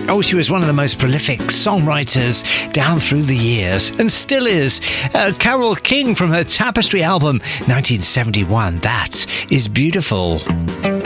Oh, she was one of the most prolific songwriters down through the years, and still is. Carole King from her Tapestry album 1971. That is beautiful.